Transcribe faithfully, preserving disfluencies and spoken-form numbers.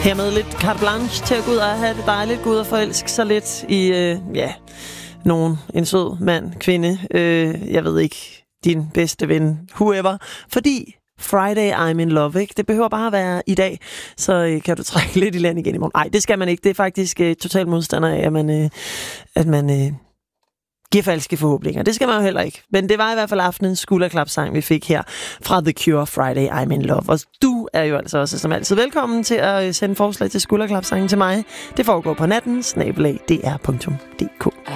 Hermed lidt carte blanche til at gå ud og have det dejligt, gå ud og forelske sig lidt i, øh, ja, nogen, en sød mand, kvinde, øh, jeg ved ikke, din bedste ven, whoever, fordi Friday I'm in love, ikke? Det behøver bare at være i dag, så øh, kan du trække lidt i land igen i morgen. Nej, det skal man ikke, det er faktisk øh, total modstander af, at man, øh, at man øh, giver falske forhåbninger. Det skal man jo heller ikke. Men det var i hvert fald aftenens skulderklapsang, vi fik her fra The Cure, Friday I'm in love. Og du er jo altså også som altid velkommen til at sende forslag til skulderklapsangen til mig. Det foregår på natten, snabel-a d r punktum d k.